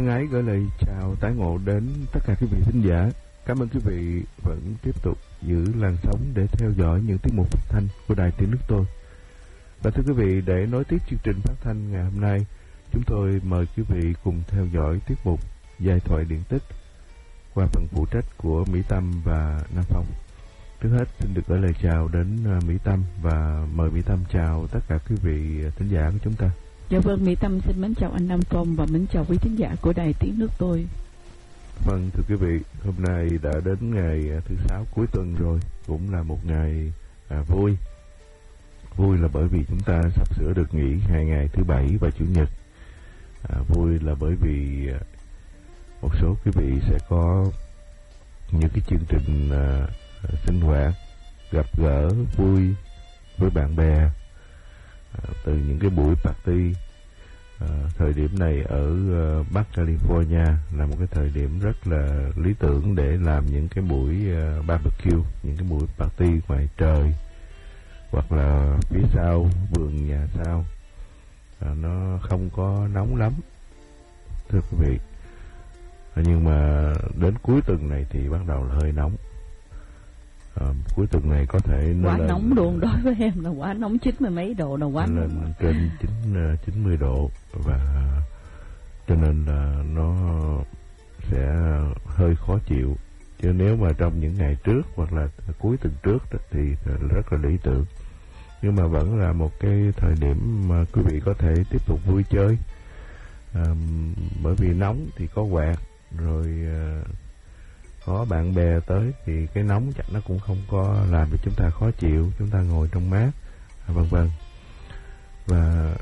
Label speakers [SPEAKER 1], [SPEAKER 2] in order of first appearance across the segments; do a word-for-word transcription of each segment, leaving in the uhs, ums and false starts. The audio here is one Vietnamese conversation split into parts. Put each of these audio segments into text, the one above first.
[SPEAKER 1] Thân ái gửi lời chào tái ngộ đến tất cả quý vị thính giả. Cảm ơn quý vị vẫn tiếp tục giữ làn sóng để theo dõi những tiết mục phát thanh của Đài Tiếng Nước Tôi. Và thưa quý vị, để nối tiếp chương trình phát thanh ngày hôm nay, chúng tôi mời quý vị cùng theo dõi tiết mục Giai thoại điện tích qua phần phụ trách của Mỹ Tâm và Nam Phong. Trước hết xin được gửi lời chào đến Mỹ Tâm và mời Mỹ Tâm chào tất cả quý vị thính giả của chúng ta.
[SPEAKER 2] Dạ vâng, Mỹ Tâm xin mến chào anh Nam Phong và mến chào quý thính giả của Đài Tiếng Nước Tôi.
[SPEAKER 1] Vâng, thưa quý vị, hôm nay đã đến ngày thứ sáu cuối tuần rồi, cũng là một ngày à, vui. Vui là bởi vì chúng ta sắp sửa được nghỉ hai ngày thứ bảy và chủ nhật. À, vui là bởi vì à, một số quý vị sẽ có những cái chương trình à, sinh hoạt, gặp gỡ vui với bạn bè, à, từ những cái buổi party. À, thời điểm này ở uh, Bắc California là một cái thời điểm rất là lý tưởng để làm những cái buổi uh, barbecue, những cái buổi party ngoài trời hoặc là phía sau vườn nhà sau. À, nó không có nóng lắm thưa quý vị, à, nhưng mà đến cuối tuần này thì bắt đầu là hơi nóng. À, cuối tuần này có thể nó
[SPEAKER 2] quá
[SPEAKER 1] lên,
[SPEAKER 2] nóng luôn, đối với em là quá nóng, chín mươi mấy độ là quá
[SPEAKER 1] lên
[SPEAKER 2] nóng.
[SPEAKER 1] trên chín mươi độ, và cho nên là nó sẽ hơi khó chịu. Chứ nếu mà trong những ngày trước hoặc là cuối tuần trước đó, thì rất là lý tưởng. Nhưng mà vẫn là một cái thời điểm mà quý vị có thể tiếp tục vui chơi, à, bởi vì nóng thì có quạt rồi, à, có bạn bè tới thì cái nóng chắc nó cũng không có làm cho chúng ta khó chịu, chúng ta ngồi trong mát, vân vân. Và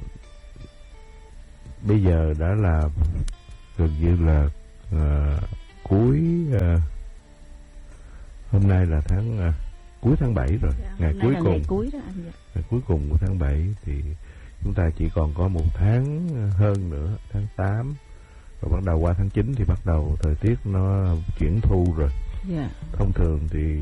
[SPEAKER 1] bây giờ đã là gần như là uh, cuối uh, hôm nay là tháng uh, cuối tháng bảy rồi,
[SPEAKER 2] dạ,
[SPEAKER 1] ngày cuối cùng,
[SPEAKER 2] ngày cuối đó anh dạ.
[SPEAKER 1] Ngày cuối cùng của tháng bảy thì chúng ta chỉ còn có một tháng hơn nữa, tháng tám. Và bắt đầu qua tháng chín thì bắt đầu thời tiết nó chuyển thu rồi.
[SPEAKER 2] Yeah.
[SPEAKER 1] Thông thường thì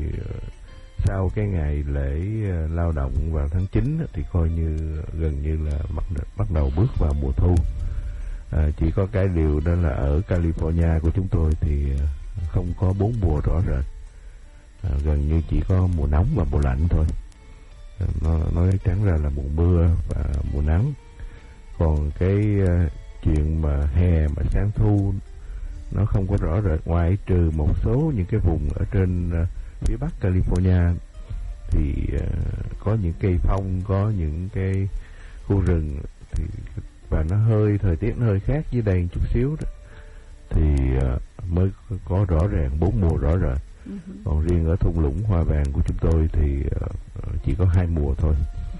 [SPEAKER 1] sau cái ngày lễ lao động vào tháng chín thì coi như gần như là bắt, bắt đầu bước vào mùa thu. À, chỉ có cái điều đó là ở California của chúng tôi thì không có bốn mùa rõ rệt. À, gần như chỉ có mùa nóng và mùa lạnh thôi. À, nó nói trắng ra là mùa mưa và mùa nắng. Còn cái chuyện mà hè mà sang thu nó không có rõ rệt, ngoại trừ một số những cái vùng ở trên uh, phía Bắc California thì uh, có những cây phong, có những cái khu rừng thì và nó hơi thời tiết nó hơi khác dưới đây một chút xíu đó, thì uh, mới có rõ ràng bốn mùa rõ rệt. Uh-huh. Còn riêng ở thung lũng hoa vàng của chúng tôi thì uh, chỉ có hai mùa thôi.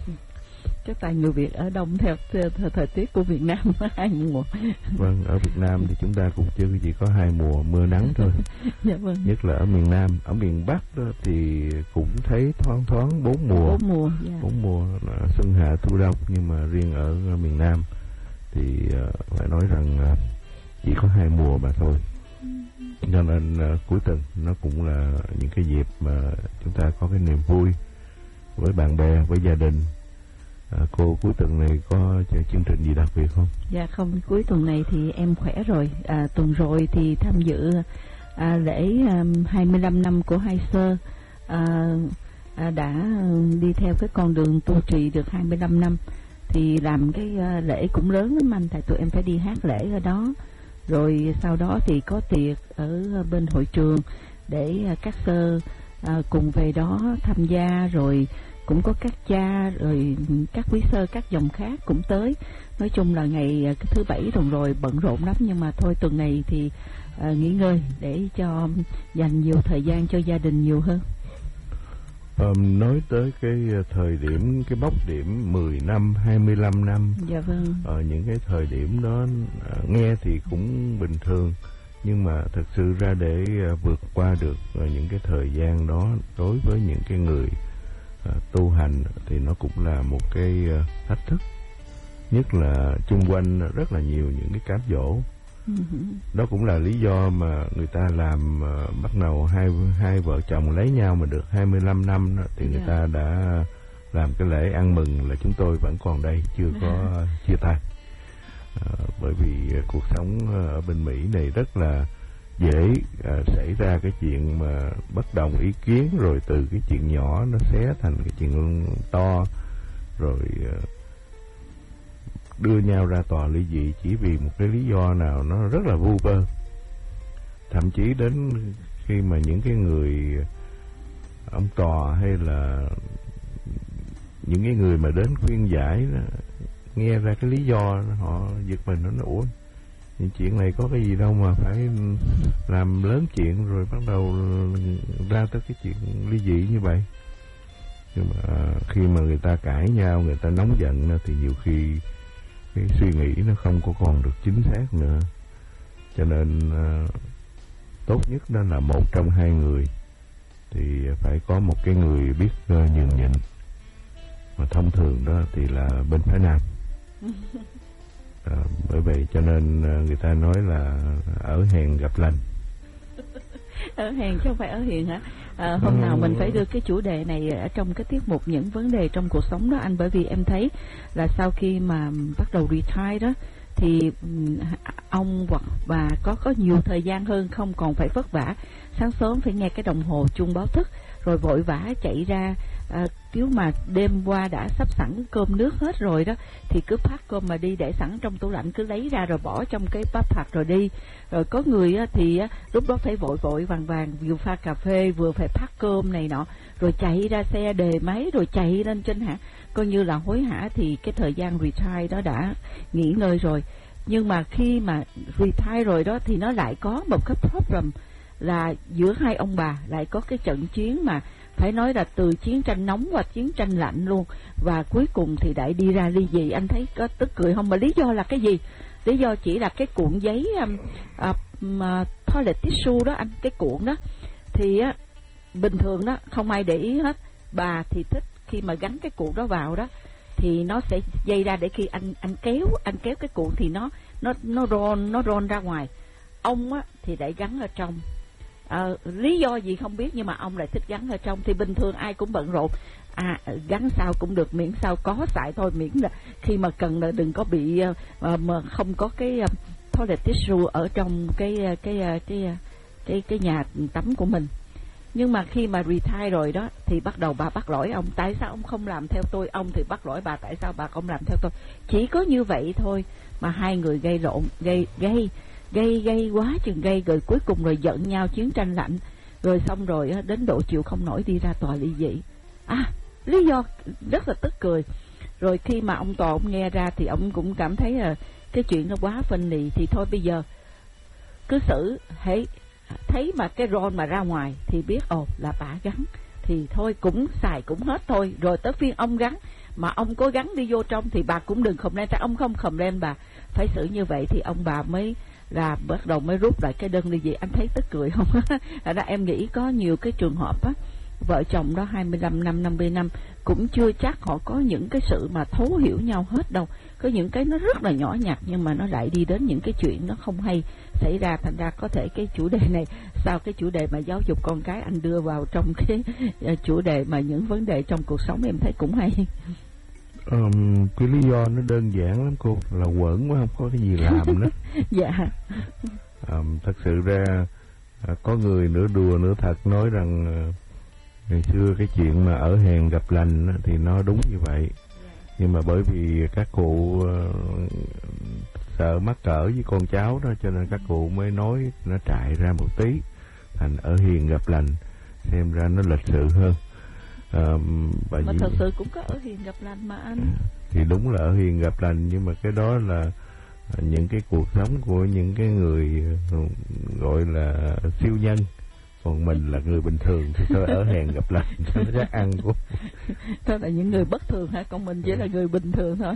[SPEAKER 2] Chắc tại người Việt ở đông theo, theo, theo thời tiết của Việt Nam hai mùa.
[SPEAKER 1] Vâng, ở Việt Nam thì chúng ta cũng chưa chỉ có hai mùa mưa nắng thôi.
[SPEAKER 2] Dạ vâng.
[SPEAKER 1] Nhất là ở miền Nam, ở miền Bắc đó thì cũng thấy thoáng thoáng bốn mùa.
[SPEAKER 2] Bốn mùa. Dạ.
[SPEAKER 1] Bốn mùa xuân hạ thu đông, nhưng mà riêng ở miền Nam thì uh, phải nói rằng uh, chỉ có hai mùa mà thôi. Cho nên uh, cuối tuần nó cũng là những cái dịp mà chúng ta có cái niềm vui với bạn bè, với gia đình. À, cô cuối tuần này có chương trình gì đặc biệt không?
[SPEAKER 2] Dạ không, cuối tuần này thì em khỏe rồi. À, tuần rồi thì tham dự à, lễ um, hai mươi lăm năm của Hai Sơ, à, à, đã đi theo cái con đường tu trì được hai mươi lăm năm. Thì làm cái uh, lễ cũng lớn lắm anh, tại tụi em phải đi hát lễ ở đó. Rồi sau đó thì có tiệc ở bên hội trường để uh, các sơ uh, cùng về đó tham gia, rồi cũng có các cha rồi các quý sơ các dòng khác cũng tới. Nói chung là ngày cái thứ bảy tuần rồi bận rộn lắm, nhưng mà thôi tuần này thì uh, nghỉ ngơi để cho dành nhiều thời gian cho gia đình nhiều hơn.
[SPEAKER 1] Um, nói tới cái thời điểm, cái mốc điểm mười năm, hai mươi lăm năm.
[SPEAKER 2] Dạ vâng.
[SPEAKER 1] Ở những cái thời điểm đó uh, nghe thì cũng bình thường, nhưng mà thật sự ra để uh, vượt qua được uh, những cái thời gian đó đối với những cái người uh, tu hành thì nó cũng là một cái uh, thách thức. Nhất là chung quanh rất là nhiều những cái cám dỗ. Uh-huh. Đó cũng là lý do mà người ta làm uh, bắt đầu hai hai vợ chồng lấy nhau mà được hai mươi lăm năm đó, thì yeah. người ta đã làm cái lễ ăn mừng là chúng tôi vẫn còn đây, chưa có uh-huh. chia tay. Uh, bởi bởi vì uh, cuộc sống ở bên Mỹ này rất là dễ uh, xảy ra cái chuyện mà bất đồng ý kiến, rồi từ cái chuyện nhỏ nó xé thành cái chuyện to, rồi uh, đưa nhau ra tòa ly dị chỉ vì một cái lý do nào nó rất là vu vơ. Thậm chí đến khi mà những cái người ông tòa hay là những cái người mà đến khuyên giải đó, nghe ra cái lý do họ giật mình, nó nói ủa những chuyện này có cái gì đâu mà phải làm lớn chuyện rồi bắt đầu ra tới cái chuyện ly dị như vậy. Nhưng mà khi mà người ta cãi nhau, người ta nóng giận thì nhiều khi cái suy nghĩ nó không có còn được chính xác nữa. Cho nên uh, tốt nhất đó là một trong hai người thì phải có một cái người biết uh, nhường nhịn. Mà thông thường đó thì là bên phái nam. À, bởi vậy cho nên uh, người ta nói là ở hẹn gặp lành.
[SPEAKER 2] Ở hẹn chứ không phải ở hiền hả? À, hôm ừ. nào mình phải đưa cái chủ đề này ở trong cái tiết mục những vấn đề trong cuộc sống đó anh, bởi vì em thấy là sau khi mà bắt đầu retire đó thì ông hoặc bà có có nhiều thời gian hơn, không còn phải vất vả sáng sớm phải nghe cái đồng hồ chuông báo thức rồi vội vã chạy ra. À, nếu mà đêm qua đã sắp sẵn cơm nước hết rồi đó thì cứ pack cơm mà đi, để sẵn trong tủ lạnh, cứ lấy ra rồi bỏ trong cái backpack rồi đi. Rồi có người á, thì á, lúc đó phải vội vội vàng vàng vừa pha cà phê vừa phải pack cơm này nọ, rồi chạy ra xe đề máy rồi chạy lên trên hãng, coi như là hối hả. Thì cái thời gian retire đó đã nghỉ ngơi rồi. Nhưng mà khi mà retire rồi đó thì nó lại có một cái problem là giữa hai ông bà lại có cái trận chiến mà phải nói là từ chiến tranh nóng và chiến tranh lạnh luôn, và cuối cùng thì lại đi ra ly dị. Anh thấy có tức cười không? Mà lý do là cái gì? Lý do chỉ là cái cuộn giấy um, uh, uh, toilet tissue đó anh, cái cuộn đó thì á, bình thường đó không ai để ý hết. Bà thì thích khi mà gắn cái cuộn đó vào đó thì nó sẽ dây ra, để khi anh anh kéo anh kéo cái cuộn thì nó nó nó ron nó ron ra ngoài. Ông á thì lại gắn ở trong. À, lý do gì không biết, nhưng mà ông lại thích gắn ở trong. Thì bình thường ai cũng bận rộn, à gắn sao cũng được, miễn sao có xài thôi, miễn là khi mà cần là đừng có bị uh, mà không có cái uh, toilet tissue ở trong cái uh, cái uh, cái uh, cái cái nhà tắm của mình. Nhưng mà khi mà retire rồi đó thì bắt đầu bà bắt lỗi ông, tại sao ông không làm theo tôi? Ông thì bắt lỗi bà, tại sao bà không làm theo tôi? Chỉ có như vậy thôi mà hai người gây lộn, gây gây gây gây quá chừng gây, rồi cuối cùng rồi giận nhau, chiến tranh lạnh, rồi xong rồi đến độ chịu không nổi đi ra tòa ly dị. À, lý do rất là tức cười. Rồi khi mà ông tòa ông nghe ra thì ông cũng cảm thấy là cái chuyện nó quá phân lì, thì thôi bây giờ cứ xử, hãy thấy mà cái ron mà ra ngoài thì biết ồ là bà gắn, thì thôi cũng xài cũng hết thôi. Rồi tới phiên ông gắn, mà ông cố gắng đi vô trong thì bà cũng đừng khom lên, tại ông không khom lên bà phải xử như vậy thì ông bà mới là bắt đầu mới rút lại cái đơn ly dị. Anh thấy tức cười không? Ở đó em nghĩ có nhiều cái trường hợp á, vợ chồng đó hai mươi lăm năm, năm mươi năm cũng chưa chắc họ có những cái sự mà thấu hiểu nhau hết đâu. Có những cái nó rất là nhỏ nhặt nhưng mà nó lại đi đến những cái chuyện nó không hay xảy ra. Thành ra có thể cái chủ đề này, sau cái chủ đề mà giáo dục con cái, anh đưa vào trong cái chủ đề mà những vấn đề trong cuộc sống, em thấy cũng hay.
[SPEAKER 1] Um, cái lý do nó đơn giản lắm cô, là quẩn quá, không có cái gì làm đó.
[SPEAKER 2] Dạ.
[SPEAKER 1] Um, thật sự ra à, có người nửa đùa nửa thật nói rằng à, ngày xưa cái chuyện mà ở hẹn gặp lành á, thì nó đúng như vậy. Nhưng mà bởi vì các cụ uh, sợ mắc cỡ với con cháu đó, cho nên các cụ mới nói nó trại ra một tí, thành ở hiền gặp lành, xem ra nó lịch sự hơn. À,
[SPEAKER 2] mà vì... thật sự cũng có ở hiền gặp lành mà anh.
[SPEAKER 1] Thì đúng là ở hiền gặp lành, nhưng mà cái đó là những cái cuộc sống của những cái người gọi là siêu nhân, còn mình là người bình thường thì thôi ở hẹn gặp lành cho nó chắc ăn của.
[SPEAKER 2] Đó là những người bất thường hả? Còn mình chỉ là người bình thường thôi.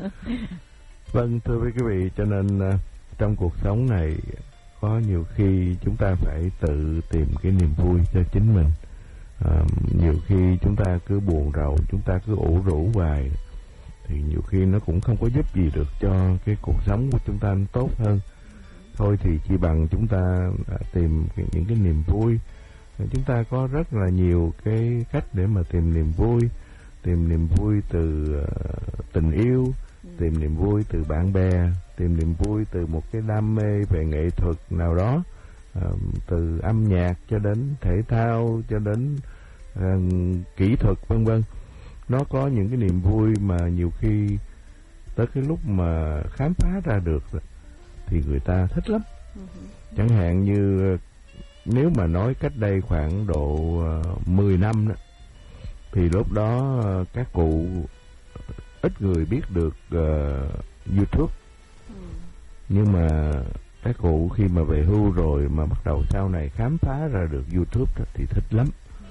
[SPEAKER 1] Vâng, thưa quý vị, cho nên trong cuộc sống này có nhiều khi chúng ta phải tự tìm cái niềm vui cho chính mình. À, nhiều khi chúng ta cứ buồn rầu, chúng ta cứ ủ rũ hoài thì nhiều khi nó cũng không có giúp gì được cho cái cuộc sống của chúng ta tốt hơn. Thôi thì chỉ bằng chúng ta tìm những cái niềm vui. Chúng ta có rất là nhiều cái cách để mà tìm niềm vui. Tìm niềm vui từ uh, tình yêu,
[SPEAKER 2] ừ.
[SPEAKER 1] tìm niềm vui từ bạn bè, tìm niềm vui từ một cái đam mê về nghệ thuật nào đó, à, từ âm nhạc cho đến thể thao cho đến à, kỹ thuật vân vân. Nó có những cái niềm vui mà nhiều khi tới cái lúc mà khám phá ra được thì người ta thích lắm.
[SPEAKER 2] Ừ.
[SPEAKER 1] Chẳng hạn như nếu mà nói cách đây khoảng độ uh, mười năm đó, thì lúc đó uh, các cụ ít người biết được uh, YouTube.
[SPEAKER 2] Ừ.
[SPEAKER 1] Nhưng mà các cụ khi mà về hưu rồi mà bắt đầu sau này khám phá ra được YouTube đó, thì thích lắm.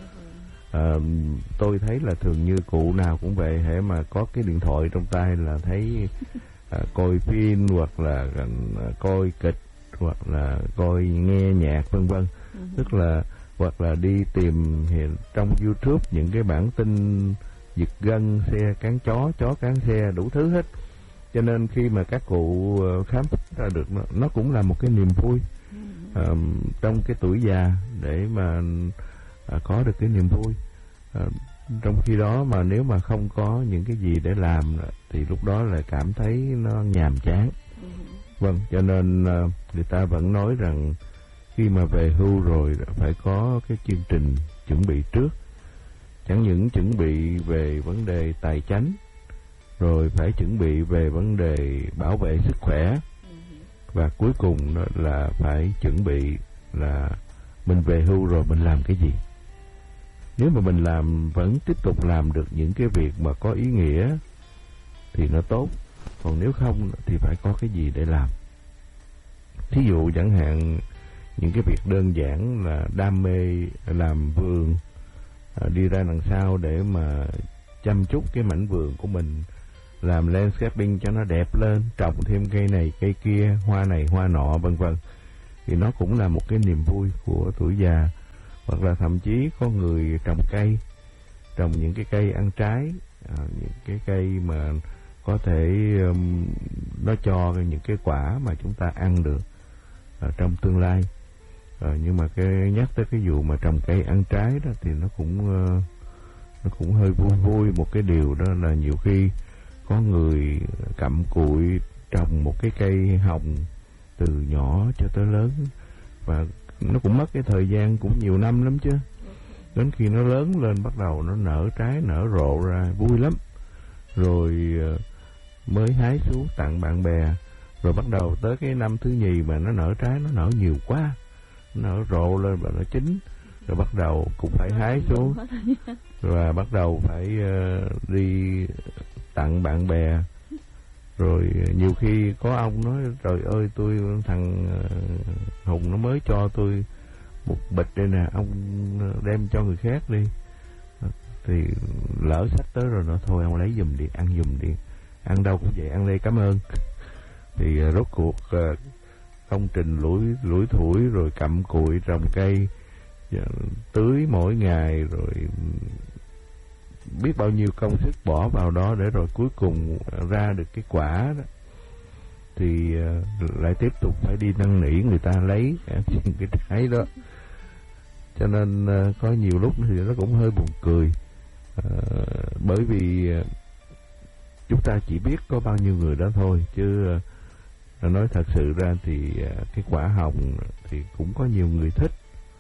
[SPEAKER 1] Uh, tôi thấy là thường như cụ nào cũng vậy, hễ mà có cái điện thoại trong tay là thấy uh, coi phim hoặc là uh, coi kịch hoặc là coi nghe nhạc vân vân.
[SPEAKER 2] Ừ.
[SPEAKER 1] Tức là hoặc là đi tìm hiện trong YouTube những cái bản tin giật gân, xe cán chó, chó cán xe, đủ thứ hết. Cho nên khi mà các cụ khám phá ra được nó, nó cũng là một cái niềm vui uh, trong cái tuổi già để mà uh, có được cái niềm vui. Uh, trong khi đó mà nếu mà không có những cái gì để làm thì lúc đó lại cảm thấy nó nhàm chán.
[SPEAKER 2] Ừ.
[SPEAKER 1] Vâng, cho nên uh, người ta vẫn nói rằng khi mà về hưu rồi phải có cái chương trình chuẩn bị trước. Chẳng những chuẩn bị về vấn đề tài chánh, rồi phải chuẩn bị về vấn đề bảo vệ sức khỏe, và cuối cùng là phải chuẩn bị là mình về hưu rồi mình làm cái gì. Nếu mà mình làm vẫn tiếp tục làm được những cái việc mà có ý nghĩa thì nó tốt, còn nếu không thì phải có cái gì để làm. Thí dụ chẳng hạn những cái việc đơn giản là đam mê làm vườn, đi ra đằng sau để mà chăm chút cái mảnh vườn của mình, làm landscaping cho nó đẹp lên, trồng thêm cây này cây kia, hoa này hoa nọ vân vân, thì nó cũng là một cái niềm vui của tuổi già. Hoặc là thậm chí có người trồng cây, trồng những cái cây ăn trái, à, những cái cây mà có thể um, nó cho những cái quả mà chúng ta ăn được à, trong tương lai. À, nhưng mà cái nhắc tới cái vụ mà trồng cây ăn trái đó thì nó cũng uh, nó cũng hơi vui vui. Một cái điều đó là nhiều khi có người cặm cụi trồng một cái cây hồng từ nhỏ cho tới lớn, và nó cũng mất cái thời gian cũng nhiều năm lắm chứ. Đến khi nó lớn lên bắt đầu nó nở trái nở rộ ra vui lắm, rồi uh, mới hái xuống tặng bạn bè, rồi bắt đầu tới cái năm thứ nhì mà nó nở trái, nó nở nhiều quá, nó nở rộ lên và nó chín, rồi bắt đầu cũng phải hái xuống, và bắt đầu phải uh, đi tặng bạn bè. Rồi nhiều khi có ông nói trời ơi, tôi thằng uh, Hùng nó mới cho tôi một bịch đây nè, ông đem cho người khác đi. Thì lỡ sách tới rồi nó thôi ông lấy giùm đi, ăn giùm đi, ăn đâu cũng vậy, ăn đây cảm ơn. Thì uh, rốt cuộc uh, công trình lủi lủi thủi rồi cặm cụi trồng cây, uh, tưới mỗi ngày, rồi biết bao nhiêu công sức bỏ vào đó để rồi cuối cùng ra được cái quả đó, thì uh, lại tiếp tục phải đi năn nỉ người ta lấy uh, cái trái đó. Cho nên uh, có nhiều lúc thì nó cũng hơi buồn cười, uh, bởi vì uh, chúng ta chỉ biết có bao nhiêu người đó thôi, chứ uh, nói thật sự ra thì uh, cái quả hồng thì cũng có nhiều người thích,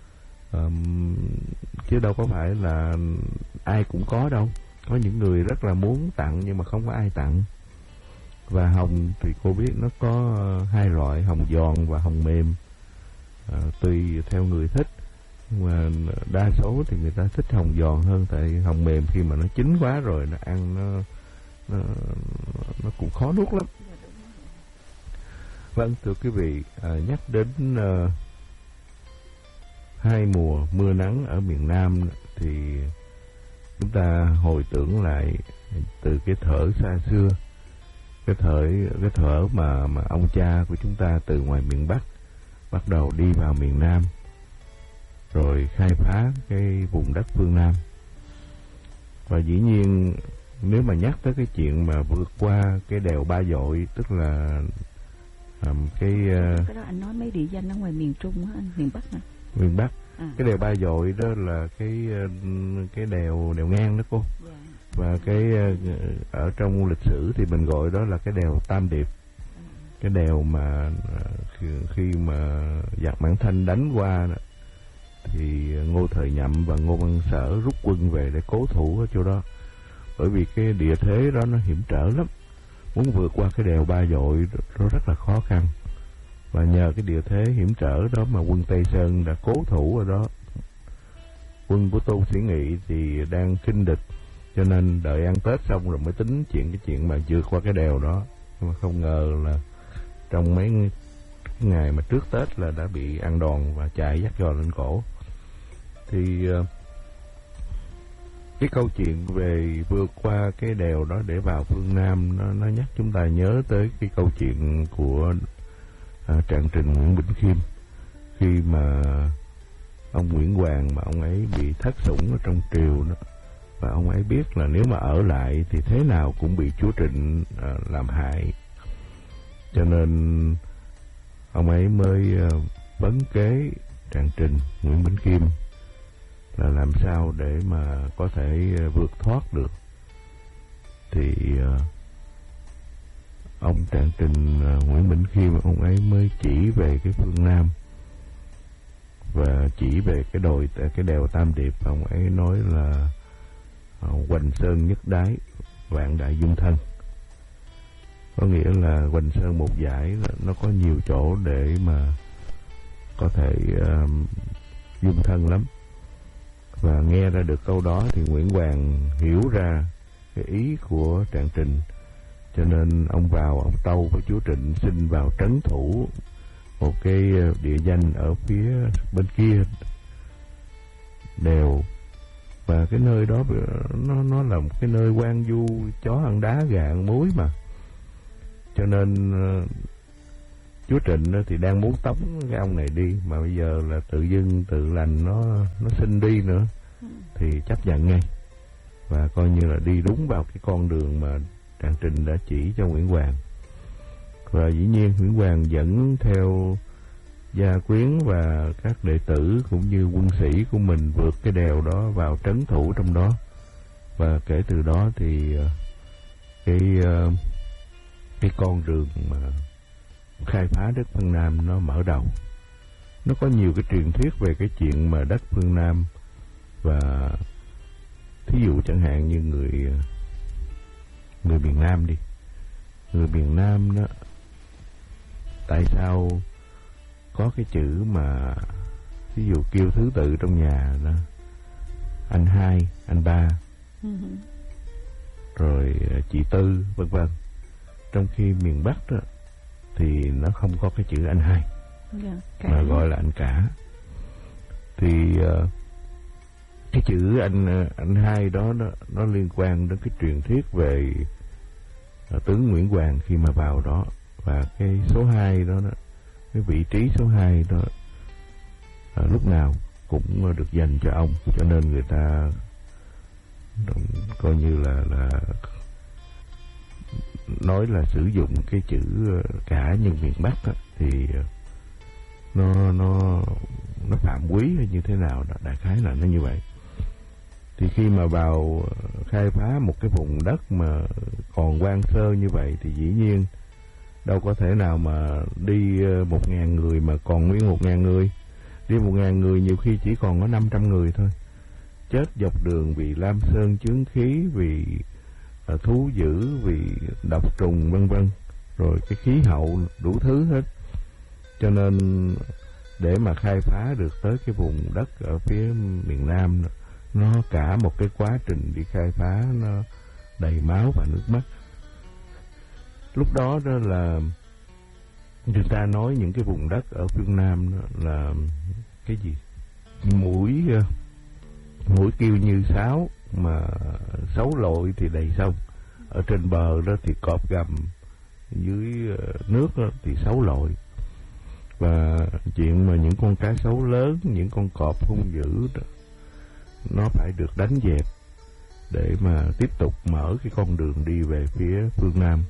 [SPEAKER 1] um, chứ đâu có phải là ai cũng có đâu. Có những người rất là muốn tặng nhưng mà không có ai tặng. Và hồng thì cô biết nó có uh, hai loại, hồng giòn và hồng mềm, uh, tùy theo người thích. Nhưng mà đa số thì người ta thích hồng giòn hơn, tại hồng mềm khi mà nó chín quá rồi nó ăn nó nó, nó cũng khó nuốt lắm. Vâng, thưa quý vị, à, nhắc đến uh, hai mùa mưa nắng ở miền Nam thì chúng ta hồi tưởng lại từ cái thở xa xưa, cái thời cái thở mà mà ông cha của chúng ta từ ngoài miền Bắc bắt đầu đi vào miền Nam, rồi khai phá cái vùng đất phương Nam. Và dĩ nhiên nếu mà nhắc tới cái chuyện mà vượt qua cái đèo Ba Dội, tức là um, cái uh,
[SPEAKER 2] cái đó anh nói mấy địa danh ở ngoài miền Trung á, anh, miền Bắc hả?
[SPEAKER 1] Miền Bắc.
[SPEAKER 2] À.
[SPEAKER 1] Cái đèo Ba Dội đó là cái cái đèo đèo ngang đó cô.
[SPEAKER 2] Yeah.
[SPEAKER 1] Và cái ở trong lịch sử thì mình gọi đó là cái đèo Tam Điệp. Cái đèo mà khi, khi mà giặc Mãn Thanh đánh qua đó, thì Ngô Thời Nhậm và Ngô Văn Sở rút quân về để cố thủ ở chỗ đó. Bởi vì cái địa thế đó nó hiểm trở lắm, muốn vượt qua cái đèo Ba Dội nó rất là khó khăn. Và nhờ cái địa thế hiểm trở đó mà quân Tây Sơn đã cố thủ ở đó. Quân của Tô Sĩ Nghị thì đang khinh địch, cho nên đợi ăn Tết xong rồi mới tính chuyện cái chuyện mà vượt qua cái đèo đó. Nhưng mà không ngờ là trong mấy ngày mà trước Tết là đã bị ăn đòn và chạy dắt giò lên cổ. Thì cái câu chuyện về vượt qua cái đèo đó để vào phương Nam nó, nó nhắc chúng ta nhớ tới cái câu chuyện của à, Trạng Trình Nguyễn Bỉnh Khiêm, khi mà ông Nguyễn Hoàng mà ông ấy bị thất sủng ở trong triều đó, và ông ấy biết là nếu mà ở lại thì thế nào cũng bị chúa Trịnh à, làm hại, cho nên ông ấy mới à, vấn kế Trạng Trình Nguyễn Bỉnh Khiêm là làm sao để mà có thể vượt thoát được. Thì uh, ông Trạng Trình uh, Nguyễn Bỉnh Khiêm ông ấy mới chỉ về cái phương Nam và chỉ về cái đồi cái đèo Tam Điệp. Ông ấy nói là uh, Hoành Sơn nhất đái, vạn đại dung thân. Có nghĩa là Hoành Sơn một dải nó có nhiều chỗ để mà có thể uh, dung thân lắm. Và nghe ra được câu đó thì Nguyễn Hoàng hiểu ra cái ý của Trạng Trình, cho nên ông vào ông tâu với chúa Trịnh xin vào trấn thủ một cái địa danh ở phía bên kia đèo. Và cái nơi đó nó nó là một cái nơi hoang vu, chó ăn đá gà ăn muối mà, cho nên chúa Trịnh thì đang muốn tống cái ông này đi, mà bây giờ là tự dưng tự lành nó nó xin đi nữa, thì chấp nhận ngay và coi như là đi đúng vào cái con đường mà Trạng Trình đã chỉ cho Nguyễn Hoàng. Và dĩ nhiên Nguyễn Hoàng dẫn theo gia quyến và các đệ tử cũng như quân sĩ của mình vượt cái đèo đó vào trấn thủ trong đó. Và kể từ đó thì cái cái con đường mà khai phá đất phương Nam nó mở đầu. Nó có nhiều cái truyền thuyết về cái chuyện mà đất phương Nam, và thí dụ chẳng hạn như người người miền Nam đi, người miền Nam đó, tại sao có cái chữ mà ví dụ kêu thứ tự trong nhà đó, anh hai, anh ba, uh-huh. rồi chị Tư, vân vân, trong khi miền Bắc đó thì nó không có cái chữ anh hai, yeah, mà gọi là anh cả. Thì uh, cái chữ anh anh hai đó nó, nó liên quan đến cái truyền thuyết về uh, tướng Nguyễn Hoàng khi mà vào đó, và cái số hai đó, đó cái vị trí số hai đó uh, lúc nào cũng được dành cho ông, cho nên người ta coi như là là nói là sử dụng cái chữ cả nhân miền Bắc đó, thì nó nó nó phạm quý hay như thế nào đó, đại khái là nó như vậy. Thì khi mà vào khai phá một cái vùng đất mà còn hoang sơ như vậy thì dĩ nhiên đâu có thể nào mà đi một ngàn người mà còn nguyên một ngàn người. Đi một ngàn người nhiều khi chỉ còn có năm trăm người thôi, chết dọc đường vì lam sơn chướng khí, vì uh, thú dữ, vì độc trùng vân vân, rồi cái khí hậu đủ thứ hết. Cho nên để mà khai phá được tới cái vùng đất ở phía miền Nam, nó cả một cái quá trình đi khai phá, nó đầy máu và nước mắt. Lúc đó đó là người ta nói những cái vùng đất ở phương Nam đó là cái gì? Mũi mũi kêu như sáo, mà xấu lội thì đầy sông. Ở trên bờ đó thì cọp gầm, dưới nước đó thì xấu lội. Và chuyện mà những con cá sấu lớn, những con cọp hung dữ đó, nó phải được đánh dẹp để mà tiếp tục mở cái con đường đi về phía phương Nam.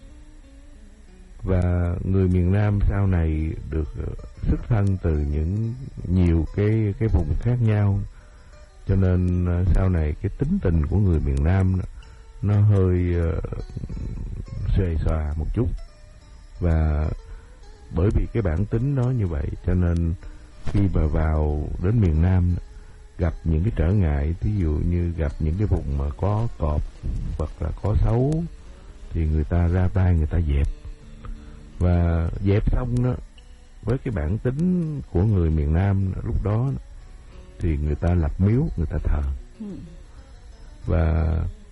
[SPEAKER 1] Và người miền Nam sau này được xuất thân từ những nhiều cái cái vùng khác nhau, cho nên sau này cái tính tình của người miền Nam nó hơi uh, xòe xòa một chút. Và bởi vì cái bản tính nó như vậy cho nên khi mà vào đến miền Nam gặp những cái trở ngại, ví dụ như gặp những cái vùng mà có cọp hoặc là có sấu thì người ta ra tay người ta dẹp. Và dẹp xong đó, với cái bản tính của người miền Nam lúc đó thì người ta lập miếu, người ta thờ. Và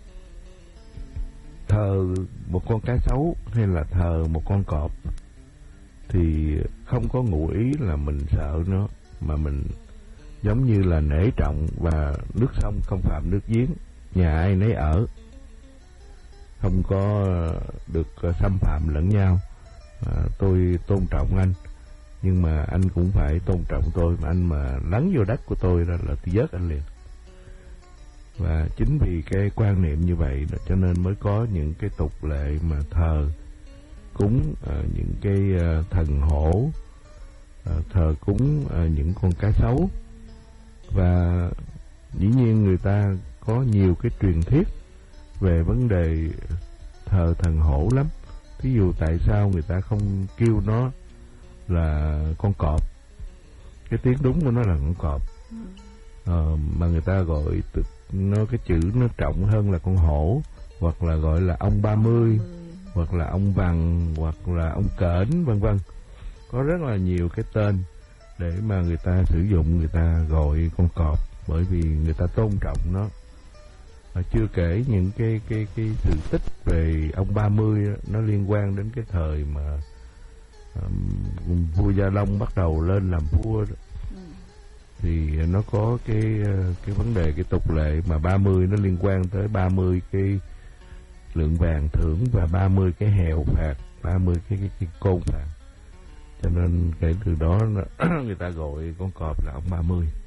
[SPEAKER 1] thờ một con cá sấu hay là thờ một con cọp thì không có ngụ ý là mình sợ nó, mà mình giống như là nể trọng, và nước sông không phạm nước giếng, nhà ai nấy ở, không có được xâm phạm lẫn nhau. À, tôi tôn trọng anh, nhưng mà anh cũng phải tôn trọng tôi, mà anh mà lấn vô đất của tôi là, là tôi vớt anh liền. Và chính vì cái quan niệm như vậy cho nên mới có những cái tục lệ mà thờ cúng uh, những cái uh, thần hổ, uh, thờ cúng uh, những con cá sấu. Và dĩ nhiên người ta có nhiều cái truyền thuyết về vấn đề thờ thần hổ lắm. Ví dụ tại sao người ta không kêu nó là con cọp, cái tiếng đúng của nó là con cọp, uh, mà người ta gọi từ nó cái chữ nó trọng hơn là con hổ, hoặc là gọi là ông ba mươi, hoặc là ông vằn, hoặc là ông cỡn, vân vân. Có rất là nhiều cái tên để mà người ta sử dụng, người ta gọi con cọp, bởi vì người ta tôn trọng nó. Và chưa kể những cái cái cái sự tích về ông ba mươi đó, nó liên quan đến cái thời mà um, vua Gia Long bắt đầu lên làm vua đó. Thì nó có cái cái vấn đề, cái tục lệ mà ba mươi nó liên quan tới ba mươi cái lượng vàng thưởng và ba mươi cái hèo phạt, ba mươi cái cái, cái côn phạt. Cho nên kể từ đó người ta gọi con cọp là ông ba mươi.